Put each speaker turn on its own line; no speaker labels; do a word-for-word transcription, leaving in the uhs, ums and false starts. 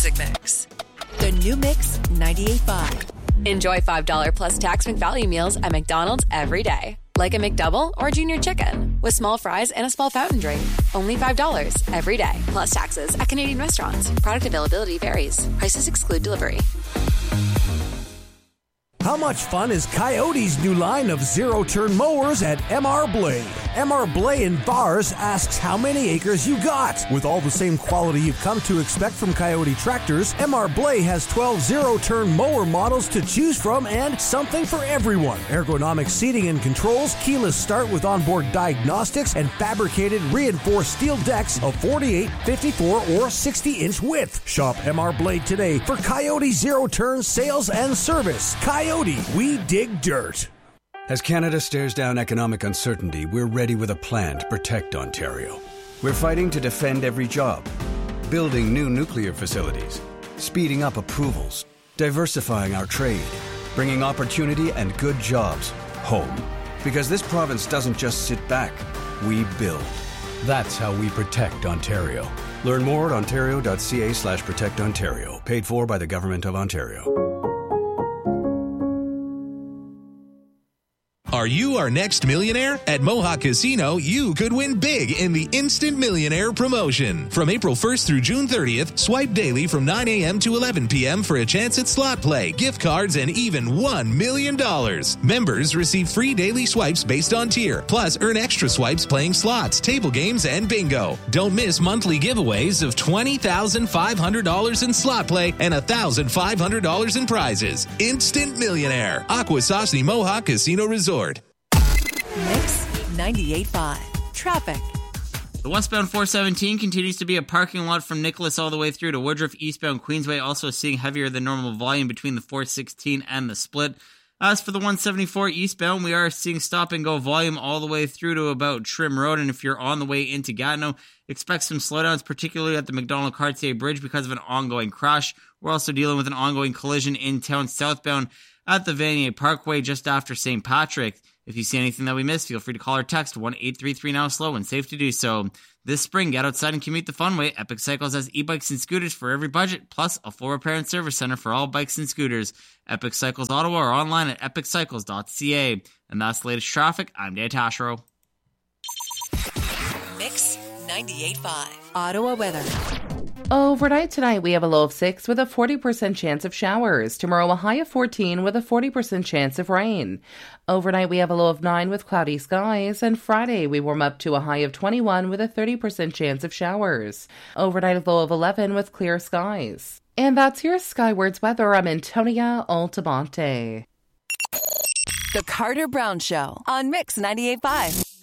music mix. The new Mix ninety-eight point five.
Enjoy five dollars plus tax value meals at McDonald's every day. Like a McDouble or Junior Chicken with small fries and a small fountain drink. Only five dollars every day. Plus taxes at Canadian restaurants. Product availability varies. Prices exclude delivery.
How much fun is Coyote's new line of zero-turn mowers at M R Blade? M R Blade in Bars asks how many acres you got. With all the same quality you've come to expect from Coyote tractors, M R Blade has twelve zero-turn mower models to choose from and something for everyone. Ergonomic seating and controls, keyless start with onboard diagnostics, and fabricated reinforced steel decks of forty-eight, fifty-four, or sixty inch width. Shop M R Blade today for Coyote zero-turn sales and service. Coyote, we dig dirt.
As Canada stares down economic uncertainty, we're ready with a plan to protect Ontario. We're fighting to defend every job, building new nuclear facilities, speeding up approvals, diversifying our trade, bringing opportunity and good jobs home. Because this province doesn't just sit back, we build. That's how we protect Ontario. Learn more at ontario.ca slash protect Ontario. Paid for by the Government of Ontario.
Are you our next millionaire? At Mohawk Casino, you could win big in the Instant Millionaire promotion. From April first through June thirtieth, swipe daily from nine a.m. to eleven p.m. for a chance at slot play, gift cards, and even one million dollars. Members receive free daily swipes based on tier, plus earn extra swipes playing slots, table games, and bingo. Don't miss monthly giveaways of twenty thousand five hundred dollars in slot play and one thousand five hundred dollars in prizes. Instant Millionaire. Akwesasne Mohawk Casino Resort.
Mix ninety-eight point five. Traffic.
The westbound four seventeen continues to be a parking lot from Nicholas all the way through to Woodruff. Eastbound Queensway also seeing heavier than normal volume between the four sixteen and the split. As for the one seventy-four eastbound, we are seeing stop and go volume all the way through to about Trim Road. And if you're on the way into Gatineau, expect some slowdowns, particularly at the McDonald-Cartier Bridge because of an ongoing crash. We're also dealing with an ongoing collision in town southbound at the Vanier Parkway just after Saint Patrick. If you see anything that we missed, feel free to call or text one eight three three now slow and safe to do so. This spring, get outside and commute the fun way. Epic Cycles has e-bikes and scooters for every budget, plus a full repair and service center for all bikes and scooters. Epic Cycles Ottawa or online at epic cycles dot c a. And that's the latest traffic. I'm Dan Tashero.
Mix ninety-eight point five. Ottawa weather.
Overnight tonight, we have a low of six with a forty percent chance of showers. Tomorrow, a high of fourteen with a forty percent chance of rain. Overnight, we have a low of nine with cloudy skies. And Friday, we warm up to a high of twenty-one with a thirty percent chance of showers. Overnight, a low of eleven with clear skies. And that's your Skywards weather. I'm Antonia Altamonte.
The Carter Brown Show on Mix ninety-eight point five.